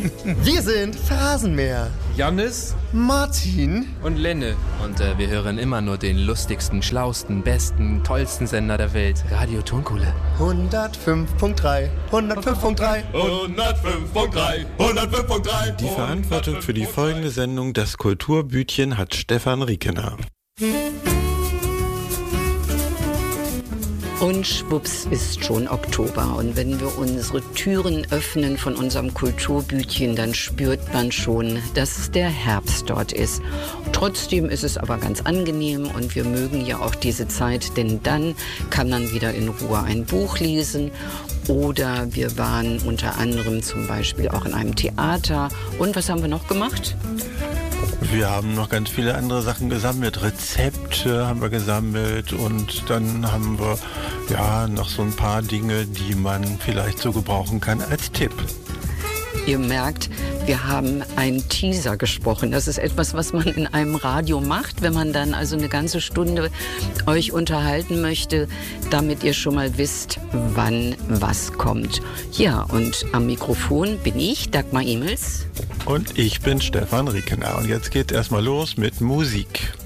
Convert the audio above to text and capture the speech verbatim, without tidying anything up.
Wir sind Phrasenmäher. Jannis, Martin und Lenne. Und äh, wir hören immer nur den lustigsten, schlausten, besten, tollsten Sender der Welt. Radio Tonkuhle. hundertfünf Komma drei. hundertfünf Komma drei. hundertfünf Komma drei. hundertfünf Komma drei. Die Verantwortung für die folgende Sendung Das Kulturbütchen hat Stefan Riekener. Und schwupps ist schon Oktober. Und wenn wir unsere Türen öffnen von unserem Kulturbütchen, dann spürt man schon, dass der Herbst dort ist. Trotzdem ist es aber ganz angenehm und wir mögen ja auch diese Zeit, denn dann kann man wieder in Ruhe ein Buch lesen. Oder wir waren unter anderem zum Beispiel auch in einem Theater. Und was haben wir noch gemacht? Wir haben noch ganz viele andere Sachen gesammelt. Rezepte haben wir gesammelt und dann haben wir ja noch so ein paar Dinge, die man vielleicht so gebrauchen kann als Tipp. Ihr merkt, wir haben einen Teaser gesprochen. Das ist etwas, was man in einem Radio macht, wenn man dann also eine ganze Stunde euch unterhalten möchte, damit ihr schon mal wisst, wann was kommt. Ja, und am Mikrofon bin ich, Dagmar Emels. Und ich bin Stefan Riekener. Und jetzt geht erstmal los mit Musik.